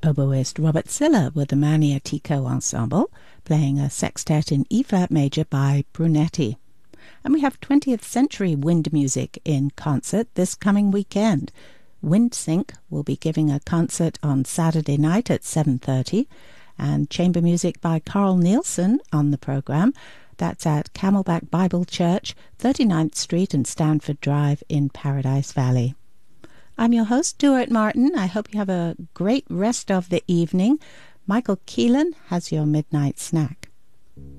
oboist Robert Siller with the Maniatico Ensemble, playing a sextet in E-flat major by Brunetti. And we have 20th century wind music in concert this coming weekend. WindSync will be giving a concert on Saturday night at 7:30, and chamber music by Carl Nielsen on the program. That's at Camelback Bible Church, 39th Street and Stanford Drive in Paradise Valley. I'm your host, Stuart Martin. I hope you have a great rest of the evening. Michael Keelan has your midnight snack.